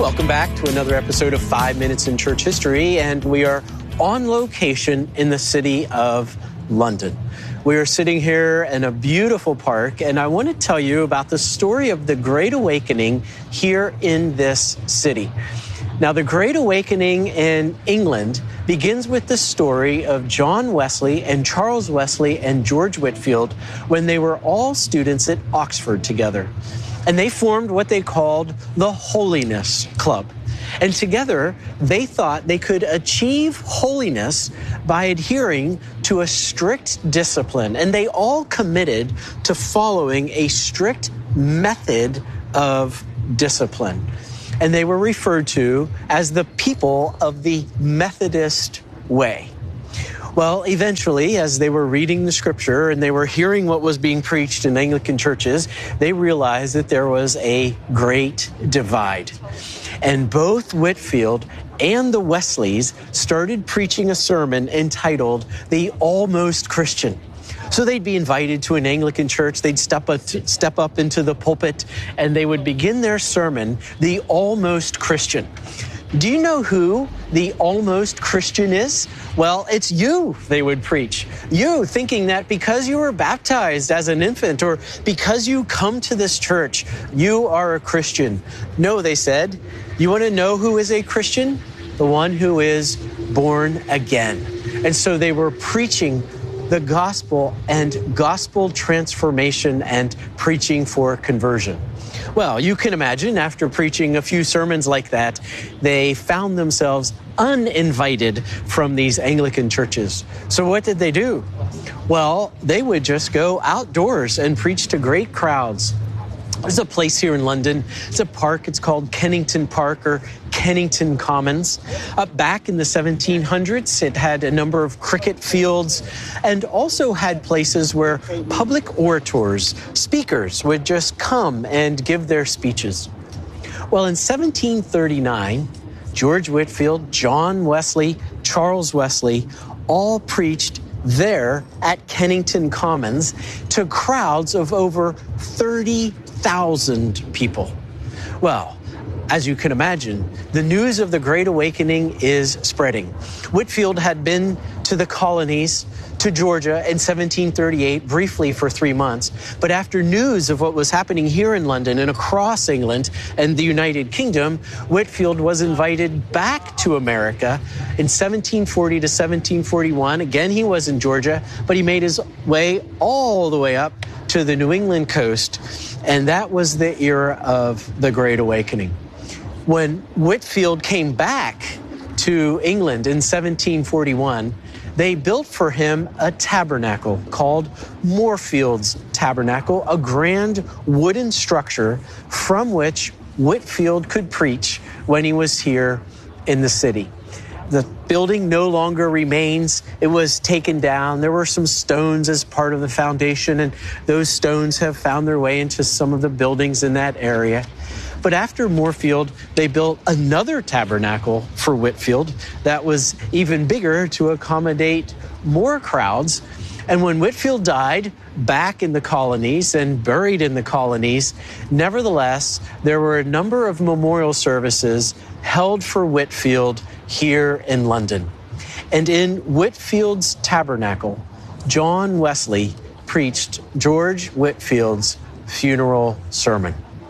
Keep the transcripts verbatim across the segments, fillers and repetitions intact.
Welcome back to another episode of Five Minutes in Church History, and we are on location in the city of London. We are sitting here in a beautiful park, and I want to tell you about the story of the Great Awakening here in this city. Now, the Great Awakening in England begins with the story of John Wesley and Charles Wesley and George Whitefield when they were all students at Oxford together. And they formed what they called the Holiness Club. And together, they thought they could achieve holiness by adhering to a strict discipline. And they all committed to following a strict method of discipline. And they were referred to as the people of the Methodist way. Well, eventually, as they were reading the scripture and they were hearing what was being preached in Anglican churches, they realized that there was a great divide. And both Whitefield and the Wesleys started preaching a sermon entitled The Almost Christian. So they'd be invited to an Anglican church, they'd step up, step up into the pulpit, and they would begin their sermon, The Almost Christian. Do you know who the almost Christian is? Well, it's you, they would preach. You, thinking that because you were baptized as an infant or because you come to this church, you are a Christian. No, they said. You want to know who is a Christian? The one who is born again. And so they were preaching the gospel and gospel transformation and preaching for conversion. Well, you can imagine after preaching a few sermons like that, they found themselves uninvited from these Anglican churches. So what did they do? Well, they would just go outdoors and preach to great crowds. There's a place here in London. It's a park. It's called Kennington Park or Kennington Commons. Uh, back in the seventeen hundreds, it had a number of cricket fields and also had places where public orators, speakers, would just come and give their speeches. Well, in seventeen thirty-nine, George Whitefield, John Wesley, Charles Wesley all preached there at Kennington Commons to crowds of over thirty thousand people. Well, as you can imagine, the news of the Great Awakening is spreading. Whitefield had been to the colonies, to Georgia in seventeen thirty-eight, briefly for three months. But after news of what was happening here in London and across England and the United Kingdom, Whitefield was invited back to America in seventeen forty to seventeen forty-one. Again, he was in Georgia, but he made his way all the way up to the New England coast. And that was the era of the Great Awakening. When Whitefield came back to England in seventeen forty-one, they built for him a tabernacle called Moorfields Tabernacle, a grand wooden structure from which Whitefield could preach when he was here in the city. The building no longer remains. It was taken down. There were some stones as part of the foundation, and those stones have found their way into some of the buildings in that area. But after Moorfield, they built another tabernacle for Whitefield that was even bigger to accommodate more crowds. And when Whitefield died back in the colonies and buried in the colonies, nevertheless, there were a number of memorial services held for Whitefield here in London. And in Whitefield's tabernacle, John Wesley preached George Whitefield's funeral sermon.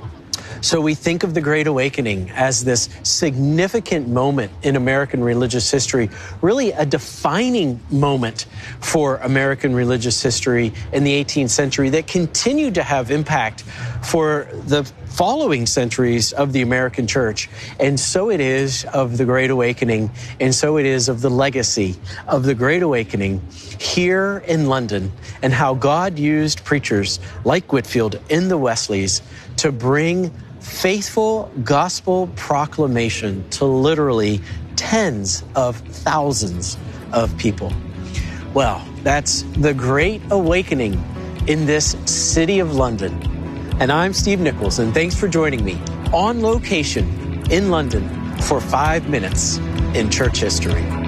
So we think of the Great Awakening as this significant moment in American religious history, really a defining moment for American religious history in the eighteenth century that continued to have impact for the following centuries of the American church. And so it is of the Great Awakening, and so it is of the legacy of the Great Awakening here in London, and how God used preachers like Whitefield and the Wesleys to bring faithful gospel proclamation to literally tens of thousands of people. Well, that's the Great Awakening in this city of London. And I'm Steve Nichols, and thanks for joining me on location in London for five minutes in church history.